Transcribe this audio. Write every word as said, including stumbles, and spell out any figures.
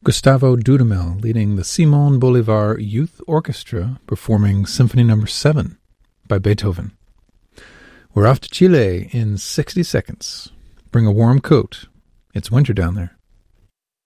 Gustavo Dudamel leading the Simon Bolivar Youth Orchestra performing Symphony Number seven by Beethoven. We're off to Chile in sixty seconds. Bring a warm coat. It's winter down there.